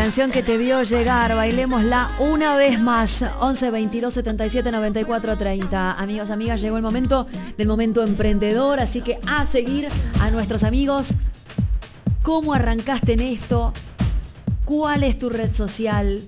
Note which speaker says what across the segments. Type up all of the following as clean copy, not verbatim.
Speaker 1: canción que te vio llegar, bailémosla una vez más. 11 22 77 94 30. Amigos, amigas, llegó el momento del momento emprendedor, así que a seguir a nuestros amigos. ¿Cómo arrancaste en esto? ¿Cuál es tu red social?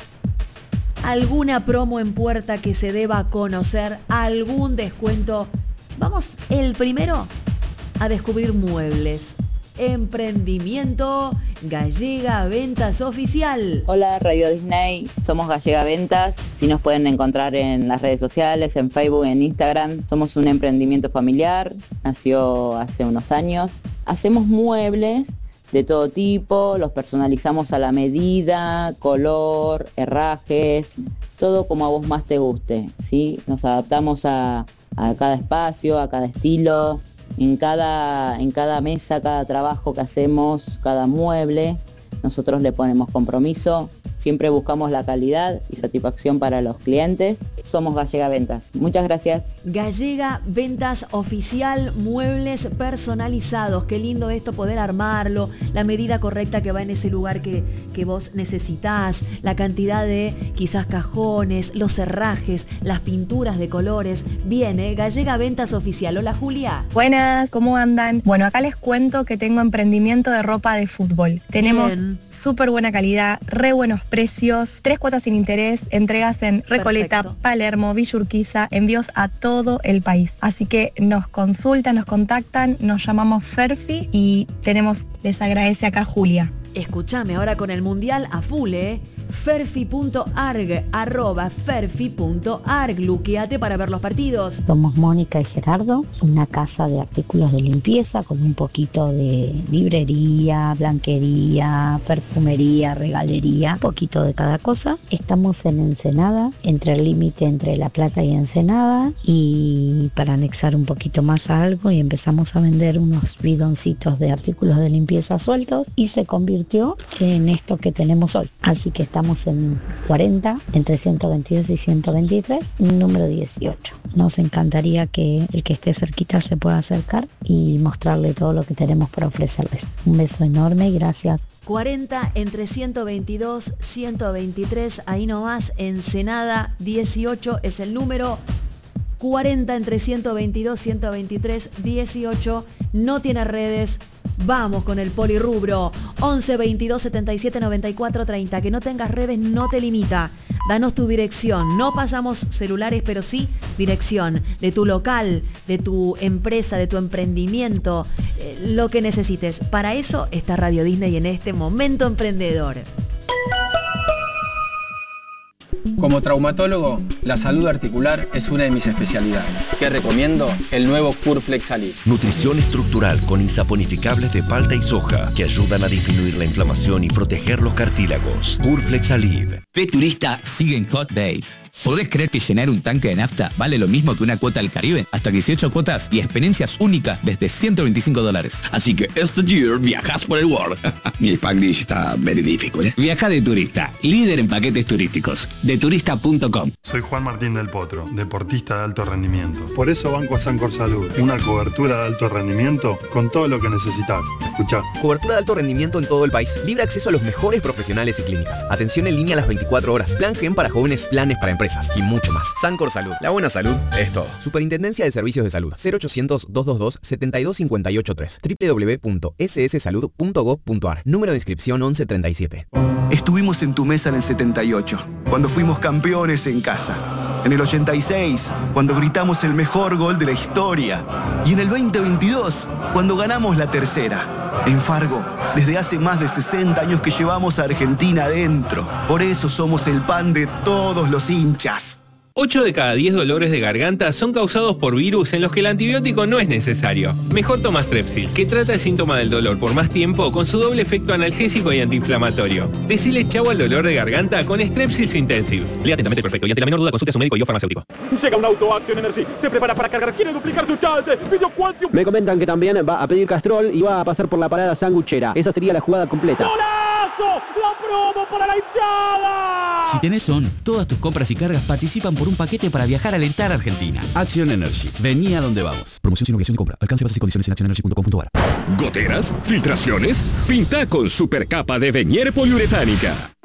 Speaker 1: ¿Alguna promo en puerta que se deba conocer? ¿Algún descuento? Vamos, el primero a descubrir muebles. Emprendimiento Gallega Ventas Oficial.
Speaker 2: Hola Radio Disney, somos Gallega Ventas. Si nos pueden encontrar en las redes sociales, en Facebook, en Instagram. Somos un emprendimiento familiar, nació hace unos años. Hacemos muebles de todo tipo, los personalizamos a la medida, color, herrajes, todo como a vos más te guste, ¿sí? Nos adaptamos a cada espacio, a cada estilo. En cada mesa, cada trabajo que hacemos, cada mueble, nosotros le ponemos compromiso. Siempre buscamos la calidad y satisfacción para los clientes. Somos Gallega Ventas. Muchas gracias.
Speaker 1: Gallega Ventas Oficial, muebles personalizados. Qué lindo esto, poder armarlo, la medida correcta que va en ese lugar que vos necesitás, la cantidad de quizás cajones, los herrajes, las pinturas de colores. Bien, Gallega Ventas Oficial. Hola, Julia.
Speaker 3: Buenas, ¿cómo andan? Bueno, acá les cuento que tengo emprendimiento de ropa de fútbol. Tenemos súper buena calidad, re buenos precios, 3 cuotas sin interés, entregas en Recoleta, perfecto, Palermo, Villa Urquiza, envíos a todo el país. Así que nos consultan, nos contactan, nos llamamos Ferfi y les agradece acá Julia.
Speaker 1: Escúchame ahora con el mundial a full, ferfi.arg, @ferfi.arg. Luqueate para ver los partidos.
Speaker 4: Somos Mónica y Gerardo, una casa de artículos de limpieza con un poquito de librería, blanquería, perfumería, regalería, un poquito de cada cosa. Estamos en Ensenada, entre el límite entre La Plata y Ensenada, y para anexar un poquito más a algo, y empezamos a vender unos bidoncitos de artículos de limpieza sueltos y se convirtió en esto que tenemos hoy. Así que estamos en 40, entre 122 y 123, número 18. Nos encantaría que el que esté cerquita se pueda acercar y mostrarle todo lo que tenemos para ofrecerles. Un beso enorme y gracias.
Speaker 1: 40 entre 122, 123, ahí nomás, Ensenada, 18 es el número. 40 entre 122, 123, 18, no tiene redes. Vamos con el polirrubro. 11 22 77 94 30. Que no tengas redes no te limita. Danos tu dirección. No pasamos celulares, pero sí dirección de tu local, de tu empresa, de tu emprendimiento, lo que necesites. Para eso está Radio Disney en este momento emprendedor.
Speaker 5: Como traumatólogo, la salud articular es una de mis especialidades. ¿Qué recomiendo? El nuevo Curflex Alib.
Speaker 6: Nutrición estructural con insaponificables de palta y soja que ayudan a disminuir la inflamación y proteger los cartílagos. Curflex Alib.
Speaker 7: De Turista siguen Hot Days. ¿Podés creer que llenar un tanque de nafta vale lo mismo que una cuota al Caribe? Hasta 18 cuotas y experiencias únicas desde $125.
Speaker 8: Así que este year viajas por el world. Mi Spanglish está verídico,
Speaker 7: Viaja de Turista, líder en paquetes turísticos. Deturista.com.
Speaker 9: Soy Juan Martín del Potro, deportista de alto rendimiento. Por eso banco a Sancor Salud, una cobertura de alto rendimiento con todo lo que necesitas. Escuchá.
Speaker 10: Cobertura de alto rendimiento en todo el país. Libre acceso a los mejores profesionales y clínicas. Atención en línea a las 24 horas. Plan GEM para jóvenes, planes para empresas y mucho más. Sancor Salud. La buena salud es todo. Superintendencia de Servicios de Salud. 0800-222-72583. www.sssalud.gov.ar. Número de inscripción 1137.
Speaker 11: Estuvimos en tu mesa en el 78, cuando fuimos campeones en casa. En el 86, cuando gritamos el mejor gol de la historia. Y en el 2022, cuando ganamos la tercera. En Fargo, desde hace más de 60 años que llevamos a Argentina adentro. Por eso somos el pan de todos los hinchas.
Speaker 12: 8 de cada 10 dolores de garganta son causados por virus en los que el antibiótico no es necesario. Mejor toma Strepsil, que trata el síntoma del dolor por más tiempo con su doble efecto analgésico y antiinflamatorio. Decile chau al dolor de garganta con Strepsils Intensive. Lea atentamente el prospecto y ante la menor duda consulte a su médico y o farmacéutico.
Speaker 13: Llega un auto Action Energy, se prepara para cargar, quiere duplicar su chance.
Speaker 14: Me comentan que también va a pedir Castrol y va a pasar por la parada sanguchera. Esa sería la jugada completa.
Speaker 13: ¡Golazo! ¡La promo para la hinchada!
Speaker 7: Si tenés ON, todas tus compras y cargas participan por un paquete para viajar a alentar a Argentina.
Speaker 15: Action Energy. Vení a donde vamos.
Speaker 7: Promoción sin obligación de compra. Alcance bases y condiciones en actionenergy.com.ar.
Speaker 15: ¿Goteras? ¿Filtraciones? Pinta con supercapa de Venier poliuretánica.